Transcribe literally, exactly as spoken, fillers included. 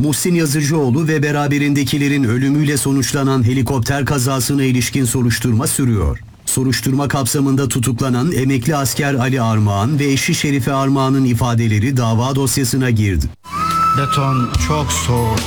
Muhsin Yazıcıoğlu ve beraberindekilerin ölümüyle sonuçlanan helikopter kazasına ilişkin soruşturma sürüyor. Soruşturma kapsamında tutuklanan emekli asker Ali Armağan ve eşi Şerife Armağan'ın ifadeleri dava dosyasına girdi. Beton çok soğuk.